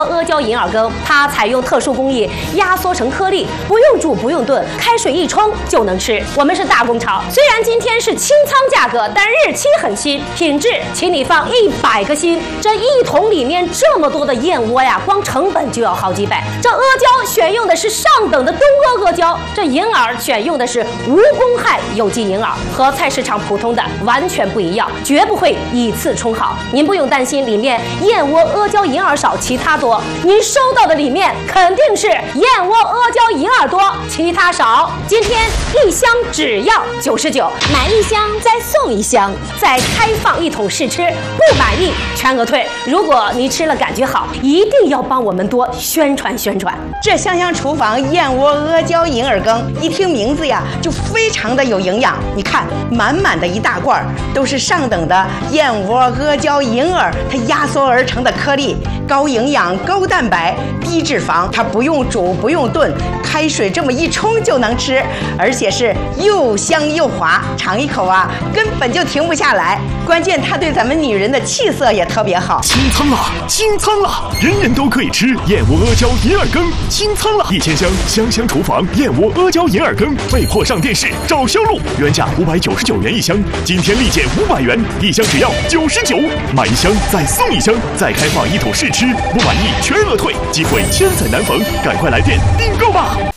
阿胶银耳羹，它采用特殊工艺压缩成颗粒，不用煮不用炖，开水一冲就能吃。我们是大工厂，虽然今天是清仓价格，但日期很新，品质请你放100个心。这1桶里面这么多的燕窝呀，光成本就要好几百。这阿胶选用的是上等的东阿阿胶，这银耳选用的是无公害有机银耳，和菜市场普通的完全不一样，绝不会以次充好。您不用担心里面燕窝阿胶银耳少，其他多。您收到的里面肯定是燕窝阿胶银耳多，其他少。今天1箱只要99，买1箱再送1箱，再开放1桶试吃，不满意全额退。如果你吃了感觉好，一定要帮我们多宣传宣传。 这香香厨房燕窝阿胶银耳羹，一听名字呀就非常的有营养。你看，满满的一大罐都是上等的燕窝阿胶银耳，它压缩而成的颗粒，高营养、高蛋白、低脂肪，它不用煮不用炖，开水这么一冲就能吃，而且是又香又滑，尝一口啊根本就停不下来。关键它对咱们女人的气色也特别好。 清仓了，清仓了，人人都可以吃燕窝阿胶银耳羹，清仓了！1000箱香香厨房燕窝阿胶银耳羹被迫上电视找销路，原价599元1箱，今天立减500元，1箱只要99，买1箱再送1箱，再开放1桶试吃，不满意全额退，机会千载难逢，赶快来电订购吧！